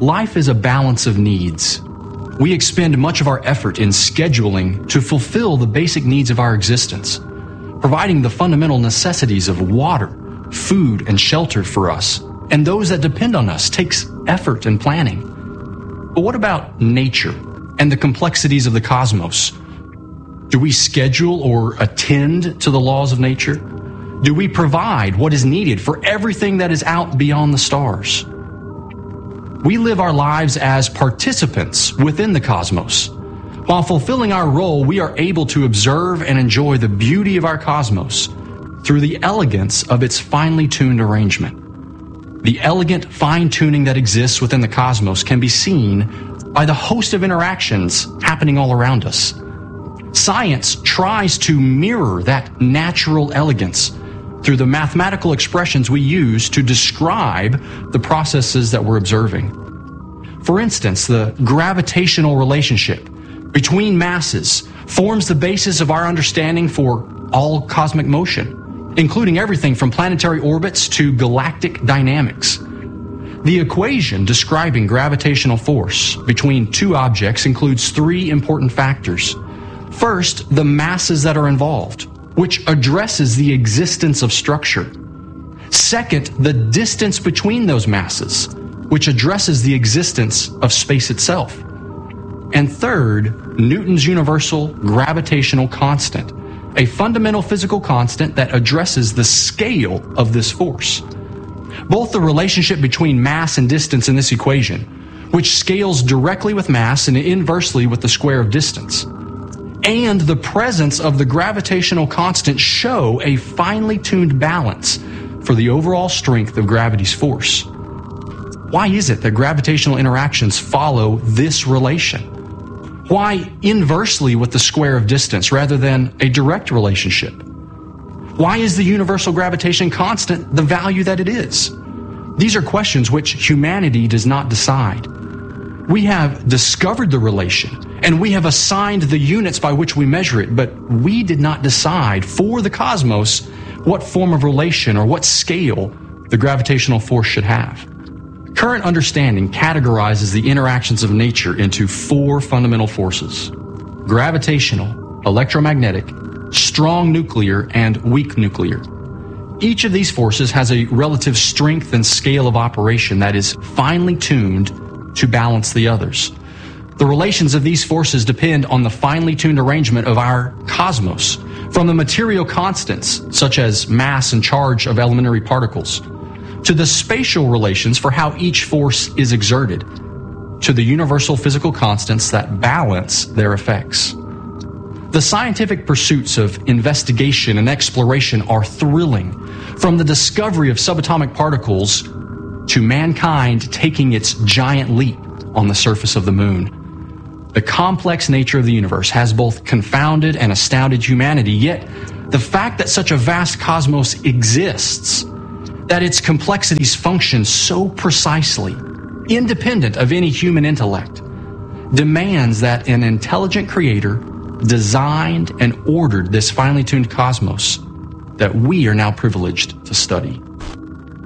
Life is a balance of needs. We expend much of our effort in scheduling to fulfill the basic needs of our existence, providing the fundamental necessities of water, food, and shelter for us, and those that depend on us takes effort and planning. But what about nature and the complexities of the cosmos? Do we schedule or attend to the laws of nature? Do we provide what is needed for everything that is out beyond the stars? We live our lives as participants within the cosmos. While fulfilling our role, we are able to observe and enjoy the beauty of our cosmos through the elegance of its finely tuned arrangement. The elegant fine-tuning that exists within the cosmos can be seen by the host of interactions happening all around us. Science tries to mirror that natural elegance through the mathematical expressions we use to describe the processes that we're observing. For instance, the gravitational relationship between masses forms the basis of our understanding for all cosmic motion, including everything from planetary orbits to galactic dynamics. The equation describing gravitational force between two objects includes three important factors. First, the masses that are involved, which addresses the existence of structure. Second, the distance between those masses, which addresses the existence of space itself. And third, Newton's universal gravitational constant, a fundamental physical constant that addresses the scale of this force. Both the relationship between mass and distance in this equation, which scales directly with mass and inversely with the square of distance, and the presence of the gravitational constant show a finely tuned balance for the overall strength of gravity's force. Why is it that gravitational interactions follow this relation? Why inversely with the square of distance rather than a direct relationship? Why is the universal gravitation constant the value that it is? These are questions which humanity does not decide. We have discovered the relation, and we have assigned the units by which we measure it, but we did not decide for the cosmos what form of relation or what scale the gravitational force should have. Current understanding categorizes the interactions of nature into four fundamental forces: gravitational, electromagnetic, strong nuclear, and weak nuclear. Each of these forces has a relative strength and scale of operation that is finely tuned to balance the others. The relations of these forces depend on the finely tuned arrangement of our cosmos, from the material constants, such as mass and charge of elementary particles, to the spatial relations for how each force is exerted, to the universal physical constants that balance their effects. The scientific pursuits of investigation and exploration are thrilling, from the discovery of subatomic particles to mankind taking its giant leap on the surface of the moon. The complex nature of the universe has both confounded and astounded humanity, yet the fact that such a vast cosmos exists, that its complexities function so precisely, independent of any human intellect, demands that an intelligent creator designed and ordered this finely tuned cosmos that we are now privileged to study.